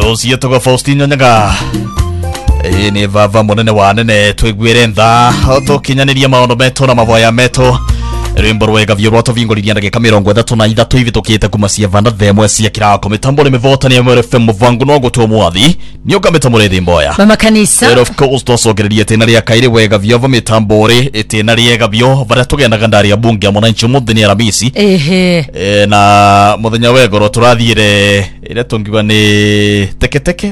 Tosi yetoga Faustino Nyaga ni vava munene wa nene twigwire ntha tukinyaniria maondo meto na mavoya meto Rimbo rwega vyo rwato vingoliria ndagika 33 hivi tukite kumacia vanda themwe cia kirako mitambo ni mivota ni MRFM muvangu no gutwo mwathi ni ukameta murethi mboya mama kanisa and of course tosogereria tena ria kaire wega vyo va mitambo ri etena riega vyo bara tugendaga ndari ya bunge ya mwananchi muthenya Aramisi na muthenya wego ro turathire ile tungiwa ni teke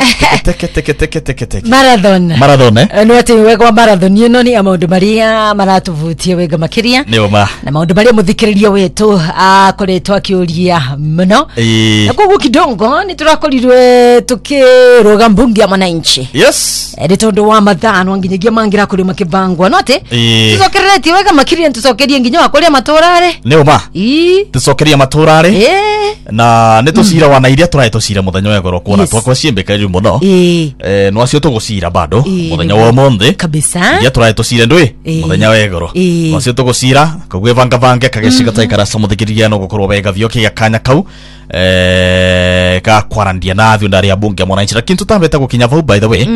marathon no ati wega marathon ino ni amaundu maria maratuvutie wega makiria ni uma na maundu maria muthikiriria wetu akoretwo akiuria muno na koguo kidongo ni turakorirwe tukiroga mbunge ya mwananchi yes tondu wa mathano nginyagia mangira kuri makibangwa note tucokeretie wega makiria tucokerie nginya wakoria maturare ni uma tucokeria maturare na netucira wana iria turaitocira muthenya wego ro kuona twakwa ciembeka ri muno no acio tugucira bado muthenya wa monde kabisa iria turaitocire ndwi muthenya wego ro acio tugucira kogwe vanga kageciga taikara samuthikiriria no gukorwo wega vyo kiya kanya kau ka kwarandia na athio ndari ya bunge mwananchi lakini tutambeta gukinya vau by the way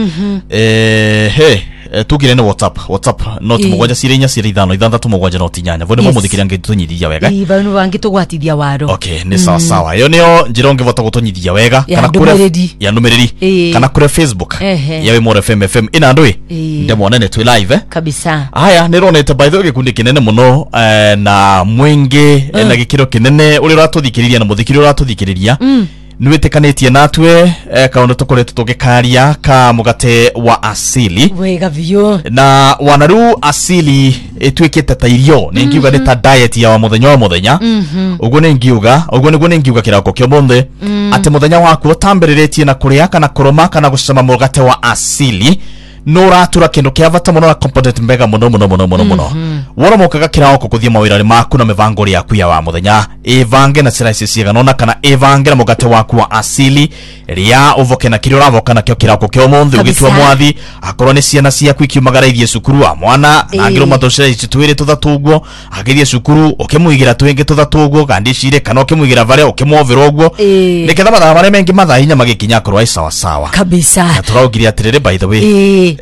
tugire ni WhatsApp not mugwanja sirinya sirithano ithandatu mugwanja not nyanya vone mumuthikiria ngitunyithia wega ivanu wangi tugwatithia waro okay ni sawa yo nio njironge vota gutunyithia wega kana kure ya numereri kana kure Facebook yawe MRFM FM ina ndwi ndemo nene twi live kabisa haya nironete by the way gikundi kinene muno na mwingi na gikiro kinene uri ratuthikiriria na muthikiri ratuthikiriria niwetekanetie natwe kaundu tukoretwo tugikaria ka mugate wa asili wega vyo na wanaru asili etwikite ta irio ningiuga ni ta diet ya muthenya wa muthenya uguo ningiuga kirako kyo monde ati muthenya waku utambereretie na kuria kana kuroma kana gucama mugate wa asili no ratura kindu kia vata muno na component mega muno wora mokaga kirako kuthia mawirari maku na mivango ria ku ya wa muthenya evange na slice ciega nona kana evange na mugate waku wa asili ria uvoke na kiri uravoka na kyo kirako kyo monde ugitwa mwathi akorwo ni ciana cia kwikiumagara ithie cukuru wa mwana na ngiro matocera icitwire tuthatugwo agithie cukuru ukimuigira twingi tuthatugwo kandi cire kana ukimuigira vare ukimwovera ugwo niketha mathaa mare mengi mathahinya magikinya korwo ai sawa kabisa turaugiria atirire by the way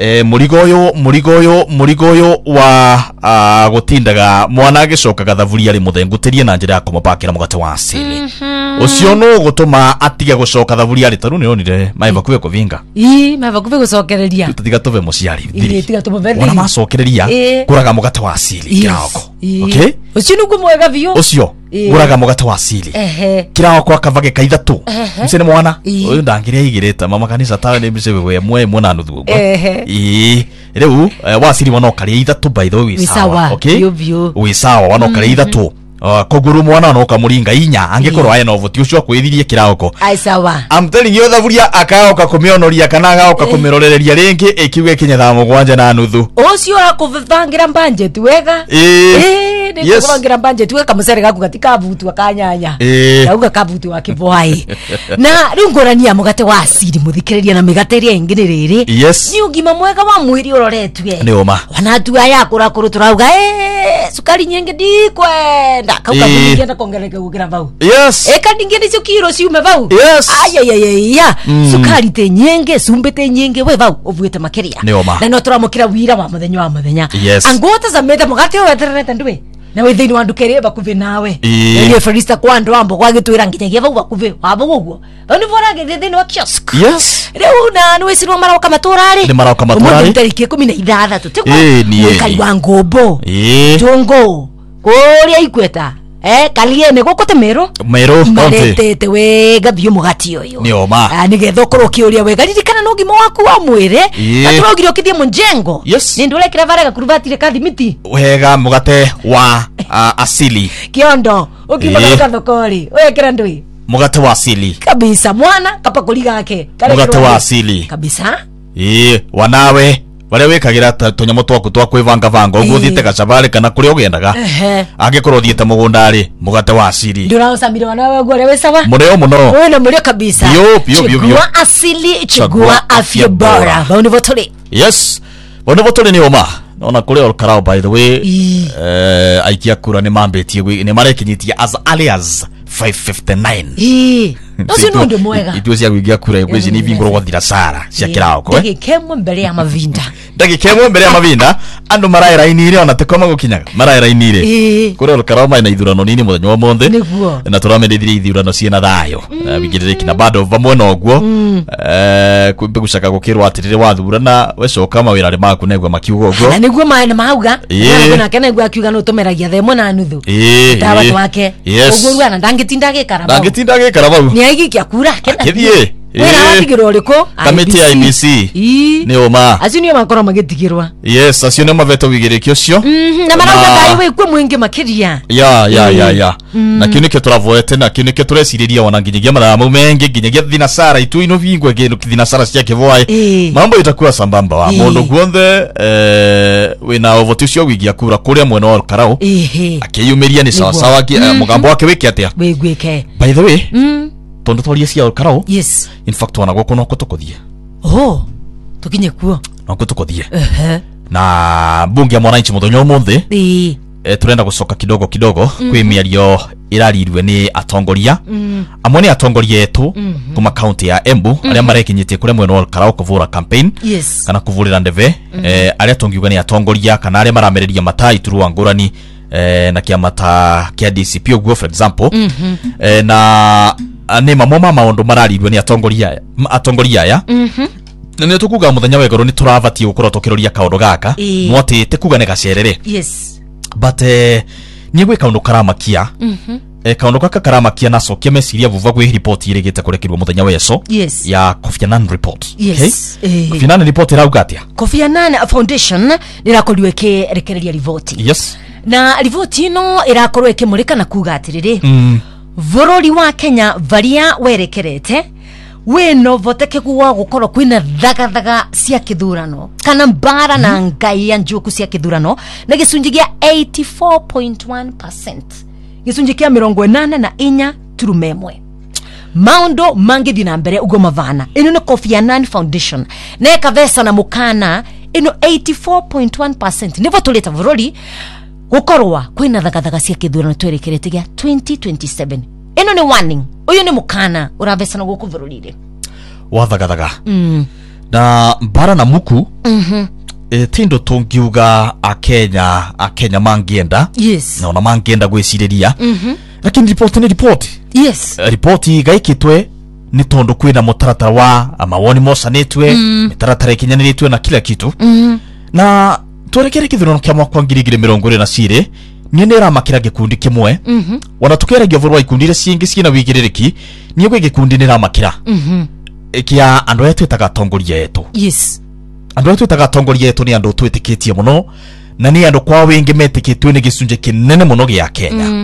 murigo yo wa gutindaga mwana agicokaga thavuria ri muthengutirie na njira ya kumupakira mugate wa asili ucio no gutuma atige gucoka thavuria ri taru ni onire maiva kuwe kuvinga maiva kuwe gucokereria tutiga tuve muciari tiga tuve wana macokereria kuraga mugate wa asili kirako okay ucio nugu mwega vyo ucio kuraga mugate wa asili kirako akavage kaithatu msene mwana uyu ndangiria igireta mama kanisa tawe ni mse we mwana nuthu riu wasiri wanokaria ithatu by the way sawa okay we sawa wanokaria ithatu koguru mwana no kamuringa inya angekorwo aya no vuti ucio kwithirie kirako ai sawa I'm telling you thavuria akaoka kumionoria kana agaoka kumirorereria ringi ikiuge kinyatha mugwanja na nuthu ucio akuvangira budget wega ni kuvangira budget wega kamusere gaku gatika vutu akanyanya nauga kavutu wa kibwai na rungorania mugate wa asili muthikiriria na migateria ingine riri ni ugima mwega wa mwiri uroretwe ni uma wanatu aya kurakuru turauga sukari nyingi dikwenda kauka ngenda kongereka gugira vau kadinge nicio kiro ciume vau ayayaya sukari te nyingi sumbe te nyingi we vau uvuite makiria na no turamukira wira wa muthenya angota zameta mugate wetererete ndwe na we thini wandukerie bakuve nawe ni ferista kwando ambo kwagitwira nginyagia vau bakuve wabo guguo oni vorage thini wa kiosk leo na no esino maroka maturari ni maroka maturari tariki 16 tutikwa kai wangombo jongo kuria ikweta kaliene gukote mero marete wega bio mugati uyu ni oma nigetho korwo kiuria wega ririkana no gimo waku wa mwire na turogire ukithie munjengo ni ndure kira varega kuruvatire kathimiti wega mugate wa asili kiondo ukimaka thokori wekira ndui mugate wa asili kabisa mwana kapakuli gake mugate wa asili kabisa wanawe wale wekagira tunyamo twaku twa kwivanga vanga uguo thiete gacabari kana kuria ugendaga angikorwo thiete mugundari mugate wa asili ndura usamire wanawe gore we sawa mureo muno wewe mureo kabisa bio wa asili chagua afya bora bauni votole bauni votole ni oma nona kuria olkarao by the way aikia kura ni mambetie ni marekinyitia as early as 5:59 Ucio ndio mwega. Itu cia kuingia kura kwezi ni vingoro kwa thirasara cia kirao Ndege kemwe mbele ya mavinda. Ndege kemwe mbele ya mavinda andu maraira inire ona tekoma gukinyaga. Maraira inire. Kura rukaroma ina ithurano nini muthenya wa monthe. Na turamendithire ithurano ciena thayo. Bigirire kina bado vamwe na oguo. Kumbe gushaka gukirwa atirire wathurana wecoka mawira ri maku negwa makiuga oguo. Na niguo maana mauga. Na kana negwa akiuga no tumeragia themwe na nuthu. Tawa twake. Oguo ruana ndangitinda gikaraba. Ndangitinda gikaraba. Ni aigi kia kura kenda. Kithie. Wera watigirwo riko kamiti ya IBC ni oma acio nio makoro magitigirwa yes acio nio maveto wigirikio cio na marauga ngai we kwa mwingi makiria ya na kinike turavoete na kinike tureciriria wana nginyagia mathaa mengi nginyagia thinasara itu ino vingwe gino thinasara cia kivoai mambo itakuwa sambamba wa mundu guothe wina ovoti cio wigia kura kuria mwena wa karao akiyumiria ni sawa sawa mugambo wake wiki atia wigwike by the way tondo twaria cia karao yes in fact wana goko no kutukuthie tukinye kuo no kutukuthie na bunge ya mwananchi muthenya umuthi turenda gucoka kidogo kwi miario irarirwe ni atongoria amwe ni atongoria etu kuma county ya Embu aria marekinyitie kure mwena wa karao kuvura campaign kana kuvurira ndeve aria tongiuga ni atongoria kana aria maramereria matai turuwa ngurani na kiamata kia DCP uguo for example na ni mamwe ma maundu mararirwe ni atongoria aya na ni tukuga muthenya wegoro ni turavatie gukorwo tukiroria kaundu gaka mwati te kuga ne gacerere but ni gwe kaundu karamakia kaundu gaka karamakia na sokia meciria vuva gwe report irigite kurekirwo muthenya weso ya Kofi Annan report Kofi Annan report irauga atia Kofi Annan Foundation nirakorwo ikirekereria rivoti na rivoti ino irakorwo ikimurika na kuga atiriri Vorori wa Kenya varia werekerete weno votekeku wa gukorwo kwina thagathaga cia kithurano kana mbara na ngai ya njuku cia kithurano na gicunji gia 84.1% gicunji kia 84 turumemwe maundo mangithi na mbere ugo mavana ino ni Kofi Annan Foundation na ekavesa na mukana ino 84.1% nivo tuleta vorori gukorwa kwina thagathaga cia kithurano twerekerete gia 2027 ino ni warning uyu ni mukana uravesa na guku vororire wa thagathaga na mbara na muku tindo tungiuga akenya mangienda na ona mangienda gwiciriria lakini report ni report report gaikitwe ni tondu kwina mutaratara wa amawoni mosanitwe mitaratara ikinyanitwe na kila kitu na turekere kithurano kia mwaka 2020 ni nera makira gikundi kimwe wana tukeragia vorwa ikundi ira ciingi ciina wigiririki ni gwe gikundi nera makira kia andu etu etaga yetu andu etu etaga yetu ni andu twitikitie muno na ni andu kwa wingi metikitwe ni gicunje kinene muno gia Kenya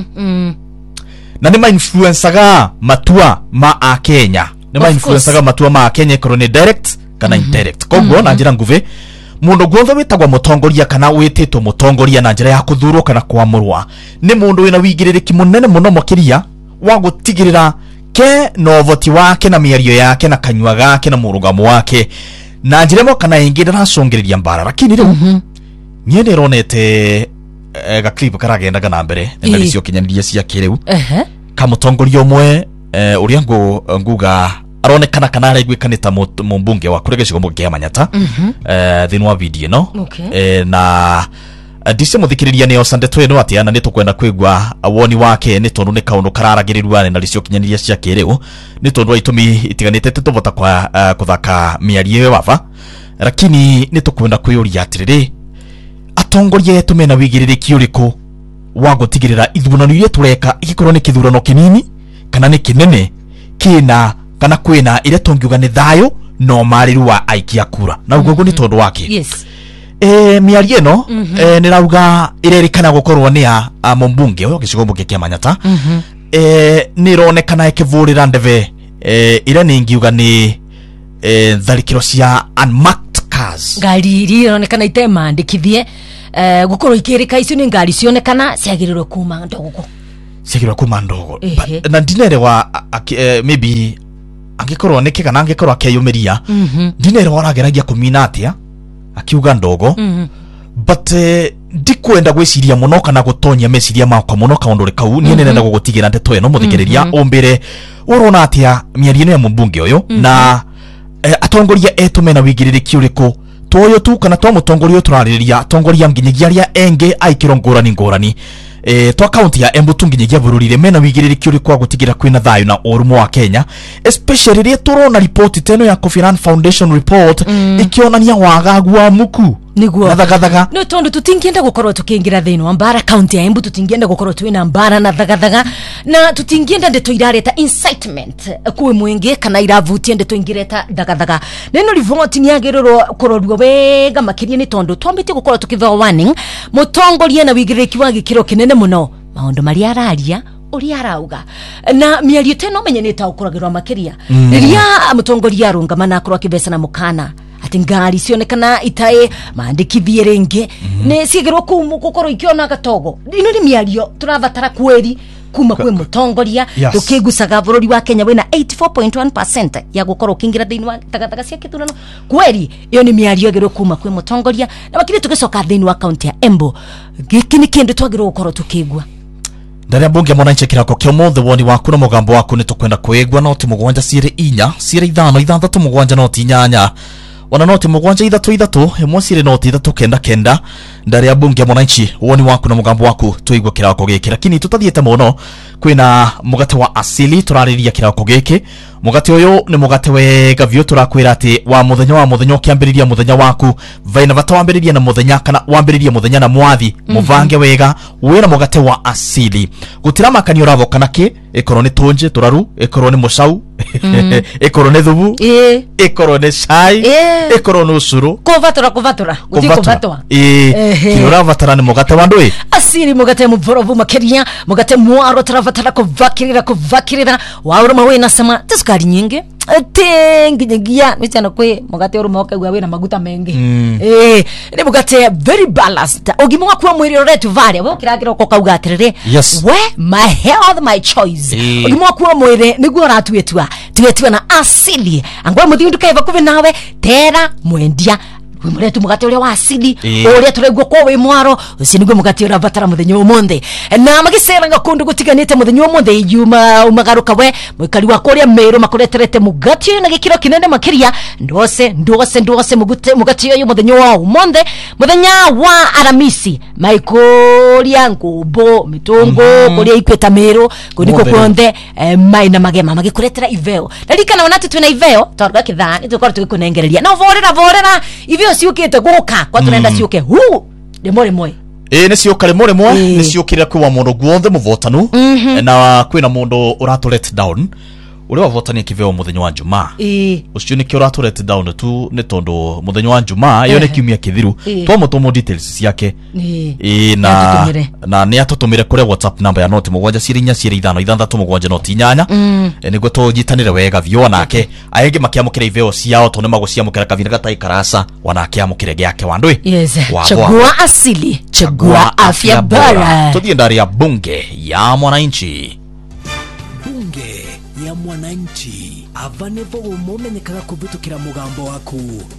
na ni ma influencaga matua ma a Kenya ni ma influencaga matua ma Kenya korone direct kana indirect kogo na njira nguve mundu guothe witagwa mutongoria kana wititwo mutongoria na njira ya kuthurwo kana kwamurwa ni mundu wina wigiririki munene muno makiria wa gutigirira ke no voti wake na miario yake na kanywa gake na murugamo wake na njira mo kana ingi ndaracongiriria mbara lakini riu nie ndironete ga clip karagenda na mbere na nicio kinyaniria cia kiriu kamutongoria umwe uria nguga aronekana kana araigwikanita mumbunge wa kure gicigo mugia Manyata thinwa video no na dise muthikiriria ni osande tweno atiana ni tukwenda kwigwa awoni wake ni tondu ni kaundu kararagirirwa na licio kinyaniria cia kiriu ni tondu itumi itiganite tutuvota kwa kuthaka miarie wafa lakini ni tukwenda kwiyuria atiriri atongoria yetu mena wigiririki uriku wa gutigirira ithurano iria tureka igikorwo ni kithurano kinini kana ni kinene kina kana kwina ile tongiuga ni thayo no mariru wa aikia kura na ugogo ni tondu wake miarie no ni rauga irerikana gukorwo ni a mumbunge uyo gicigo muge kia Manyata ni ronekana ikivurira ndeve ira ni ngiuga ni tharikiro cia unmarked cars ngari iri ronekana itemandikithie gukorwo ikirika icio ni ngari cionekana ciagirirwe kuma ndogo na ndinere wa maybe angikorwo niki kana angikorwo akeyumiria ndinere warageragia kumina atia akiuga ndogo but ndikwenda gwiciria muno kana gutonya meciria makwa muno kaundu kau ni nenda gugutigira ndeto eno muthikiriria ombere urona atia miario ya mumbunge uyu na atongoria etumena wigiririkia uriku toyo tu kana to mutongoria turariria atongoria nginyagia aria enge aikiro ngurani to account ya Embu tunginyagia bururire mena wigiririkia uriku wa gutigira kwina thayu na urumo wa Kenya, especially ri turona report teno ya Kofi Annan Foundation report ikionania wagagu wa muku niguo thagathanga no tondu tutingienda gukorwo tukingira thino ambara county ya Embu, tutingienda gukorwo twina mbara na thagathanga, na tutingienda ndeto irareta incitement kuwe mwingi kana iravutie ndeto ingireta thagathanga. Neno rivoti ni agirorwo kurorwo wega makiria ni tondu twambite gukorwo tukithwa warning mutongoria na wigiriki wa gikiro kinene muno maundu maria araria uria arauga na miario teno menye ni ta ukoragirwa makiria riria mutongoria arungamana akorwo kibesa na mukana ati ngari cionekana itae maandikithie ringi ne cigirwo kukorwo ikiona gatogo. Ino ni miario turavatara kweri kuma kwe mutongoria tukigucaga bururi wa Kenya wina 84.1% ya gukorwo kingira thini wa thagathaka cia kithurano kweri. Iyo ni miario agirwo kuma kwe mutongoria na makiri tugicoka thini wa county ya Embu. Giki ni kindu twagirwo gukorwo tukigwa ndari mbunge mwananchi kirako kyo mothe woni waku na mugambo waku nitukwenda kwigwa noti mugwanja cire 4 cire 5 6 mugwanja noti 8 wana noti mugwanja 3 imwe cire noti 3 kenda ndari mbunge mwananchi woni waku na mugambo waku tuigwa kirako giki. Lakini tutathiete muno kwina mugate wa asili turariria kirako giki. Mugate uyu ni mugate wega vyo turakwira ati wa muthenya kiambiriria muthenya waku vaina vatawambiriria na muthenya kana wambiriria muthenya na mwathi muvange wega wira mugate wa asili gutira makani uravo kana ki ikoro ni tunje turaru ikoro ni mucau ikoro ni thubu ikoro ni cai ikoro ni ucuru kuvatura gutiko vatwa kirora vatara ni mugate wa ndui asili mugate muborovu makiria mugate mwaro turavatara kuvakirira wauruma wina sama sukari nyingi tenginyagia michana kwe mugate uruma okagwa wina maguta mengi ni mugate very balanced ogimo wakwa mwiri roretu varia we kiragira kokauga atirire we my health my choice ogimo wakwa mwiri niguo ratuetua na asili angwa muthindu kaiva kuve nawe tera mwendia muretu mugate ule wa asili uria turegwo kwa we mwaro usinigwe mugate ura vatara muthenya umonde na magiseranga kundu gutiganite muthenya umonde yuma umagaruka we mwikari wa kuria meru makureterete mugate na gikiro kinene makiria ndose mugate uyu muthenya wa umonde muthenya wa aramisi maikuria ngubo mitungo kuria ikweta meru kuniko kuonde maina magema magikuretera iveo dalika na wanatu tuna iveo twaruga kithani tukora tukikunengereria no vorera iveo siukite guka kwa tunaenda siuke rimwe ni siuka rimwe ni siukira kwa mundu guothe muvotanu na kwina mundu uratu let down uri wavotania kiveo muthenya wa Jumaa ucio ni kio uratu let down tu ni tondu muthenya wa Jumaa iyo ni kiumia kithiru twamutomo details ciake na ni atutumire kuri WhatsApp number ya noti mugwanja cirinya ciri 5 6 mugwanja noti 8 niguo tujitanire wega vyo nake ayenge makiamukira iveo ciao tondu maguciamukira kavina gatai karasa wanake amukire gyake wandui chagua asili chagua afya bora. Tuthie ndari ya bunge ya mwananchi. Bunge ya mwananchi avanevo umenyekaga kuvitukira mugambo waku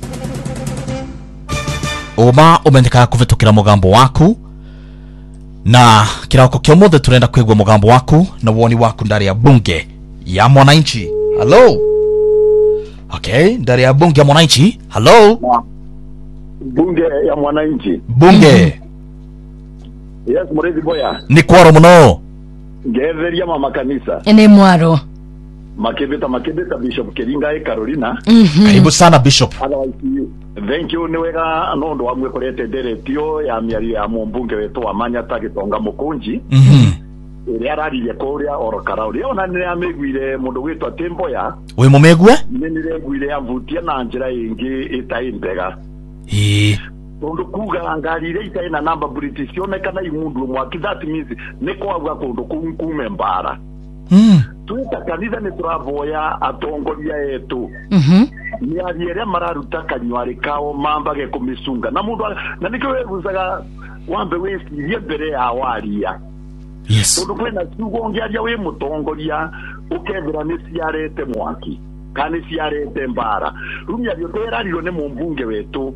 umenyekaga kuvitukira mugambo waku na kirako kyo mothe turenda kwigwa mugambo waku na woni waku ndari ya bunge ya mwananchi. Hello. Okay, ndari ya bunge ya mwananchi. Hello. Bunge ya mwananchi. Bunge. Yes, Murezi Boya. Ni kwaro muno. Ngetheria mama kanisa. Ene mwaro. Makebeta Bishop Keringa Carolina. Karibu sana Bishop. Thank you niwega nondo wamwe korete deretio ya miari ya mumbunge wetu wa Manyata Gitonga Mukunji. Iri araririe kuria orokara uri ona ni amegwire mundu witwa Temboya. We mumegwe? Ni niregwire amvutie na njira ingi itaimbega. Tondu kuga ngari ile ita ina namba British onekana imundu mwaki that means niko agwa kundu kume mbara. Tuita kanitha ni turavoya atongoria yetu. Ni ariere mararuta kanywari kao mambage kumisunga na mundu na nikyo weguzaga wambe wesirie mbere ya waria. Yes. Tondu kwena kiugo ngiaria we mutongoria ukethira ni ciarete mwaki kana ciarete mbara. Rumya byo terarirwo ni mumbunge wetu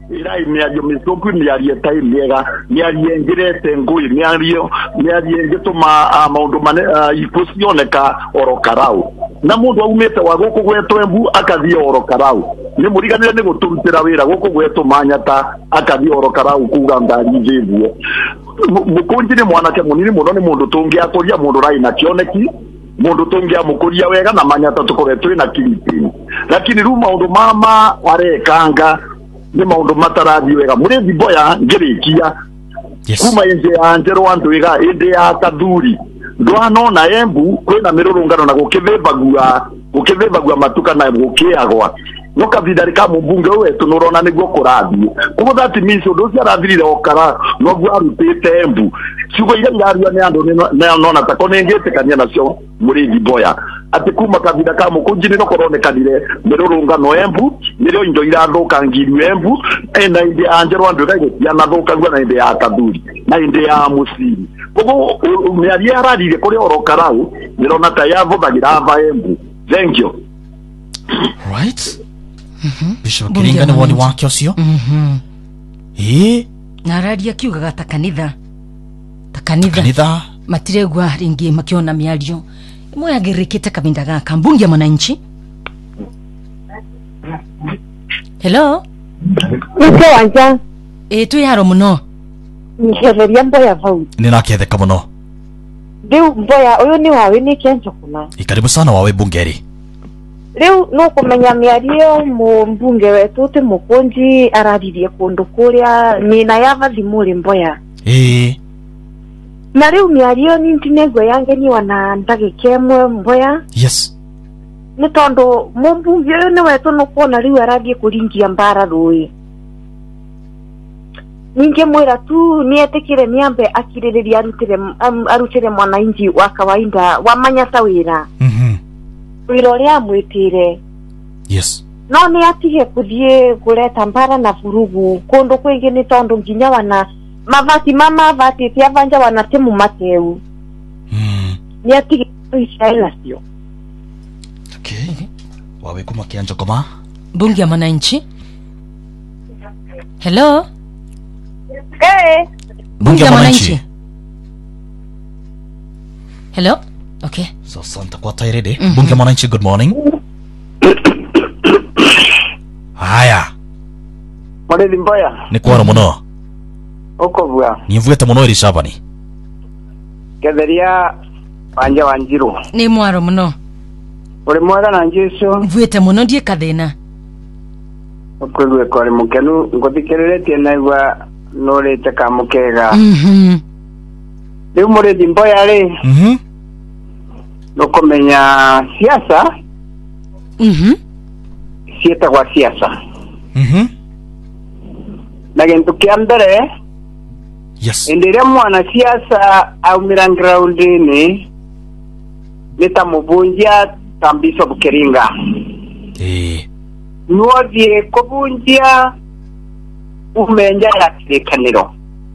irai miario misuku miarie tai miega miarie ngirete ngui miario ngituma maundu mane ikucioneka orokarau na mundu aumete wa guku gwetu Embu akathie orokarau ni muriganire ni guturutira wira guku gwetu Manyata akathie orokarau kuga ndari njivue mukunji ni mwanake munini muno ni mundu tungi akoria mundu rai na kioneki mundu tungi amukuria wega na Manyata tukoretwe na kilipini lakini ru maundu mama warekanga ni maundu matarathi wega Murethi Mboya ngirikia kuma inje anjero andu wega inde ya Kathuri ndwanona Embu kwina mirurungano na gukithebagua matuka na gukiagwa no kavidari ka mbunge wetu nurona niguo kurathie kuko that means undu cia rathirire okara no gwa arutite Embu ciugo ile ngario ni andu nona ta konengetekania nacio Murethi Mboya ati kuma kavida ka mukunji no koronekanire mirurungano Embu nirio indo irathuka ngiru Embu ena inde anjero andu ya nathuka gwa na inde ya Kathuri na inde ya Musiri kuko miarie ararire kuri orokarau nirona ta yavuthagira ava Embu. Thank you. Right. Bishop Kiringa ni woni wake ucio. Na radio kiugaga ta kanitha matiregwa ringi makiona miario imwe agirikite kabinda gaka mbunge ya mwananchi. Hello. Niko wanja. Tu yaro muno. Nihereria Mboya vau. Ninaketheka muno. Riu Mboya uyu ni wawe ni kenjo kuna. Ikaribu sana wawe bungeri. Riu no kumenya miario mbunge wetu te mukunji araririe kundu kuria mina yava thimuri Mboya. Na riu miario ni ntinegwe yangeni wana ndagikemwe Mboya. Yes. Ni tondo mbunge uyu ni wetu no kuona riu arathie kuringia mbara rui. Ninge mwira tu nietekire niambe akiririria arutire mwananchi wa kawaida wa Manyata wira. Wira uria mwitire. Yes. No ni atige kuthie kureta mbara na furugu kundu kwingi ni tondu nginya wana mavati tia vanja wana timu mateu. Ni atige Israel sio. Okay. Wawe kuma kianjo koma. Bunge ya mwananchi. Hello. Bunge ya mwananchi. Hello. Okay. So santa kwa tairede. Bunge ya mwananchi, good morning. Haya. Murethi Mboya. Ni kwaro muno. Uko bwa. Ni mvuete muno iri shabani. Ketheria wanja wanjiru. Ni mwaro muno. Uri mwara na njeso. Mvuete muno ndie kathina. Okwigwe kore mukenu ngothikiriretie naigwa norete kamukega. Riu Murethi Mboya ri. No kumenya siasa. Sieta kwa siasa. Na gintu kia mbere. Yes. Indiria mwana siasa aumira ground-ini nita mubunjia tambiso Bukiringa. Nuothie kubunjia umenja ya kirikaniro.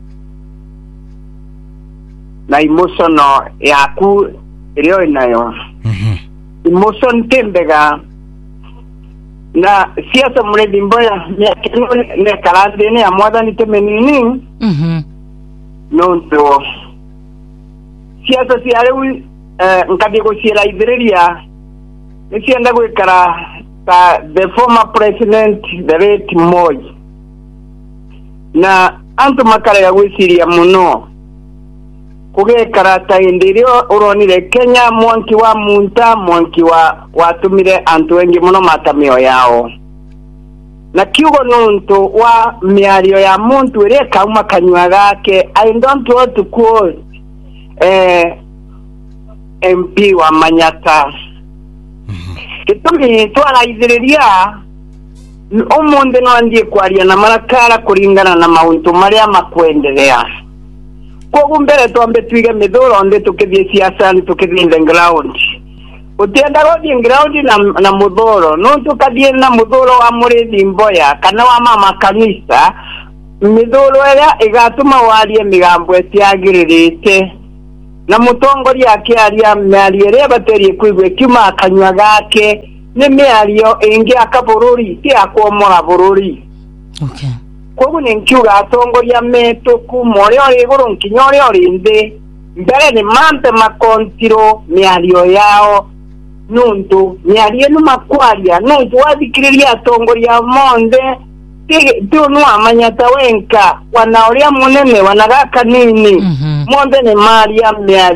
Na emosono yaku irio inayo. Emotion tembega na siasa Murethi Mboya ne karandene ya mwathani temenini. Nonto siasa siare nkadiko siera idreria nisienda gwikara ta the former president the late Moi na antu makara ya gwiciria muno kugekara ta indirio uronire Kenya mwanki wa munta mwanki wa watumire antu wengi muno matamio yao na kiugo nuntu wa miario ya muntu ire kauma kanywa gake. I don't want to quote MP wa Manyata. Kitumi twaraithiriria omonde no andie kwaria na marakara kuringana na mauntu maria makwendelea. Kwa mbere twambe twige mithuro onde tukithie siasa tukithie the ground. Utienda rodi ground na muthuro no tukathie na muthuro wa Murethi Mboya kana wa mama kanisa mithuro ira igatuma warie migambo etiagiririte na mutongoria akiaria miario ria baterie kuigwe kiuma akanywa gake ni miario ingi akabururi ti akwomora bururi. Okay. kogu ninkiuga atongoria metu kumore ori iguru nkinyore ori ndi mbere ni mampe makontiro miario yao nundu miario no makwaria nundu wathikiriria atongoria monde tu no amanyata wenka wanaoria munene wanagaka nini monde ni maria miario